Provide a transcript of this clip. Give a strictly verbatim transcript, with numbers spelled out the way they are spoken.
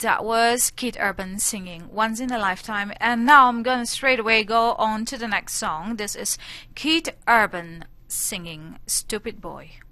That was Keith Urban singing Once in a Lifetime. And now I'm gonna straight away go on to the next song. This is Keith Urban singing Stupid Boy.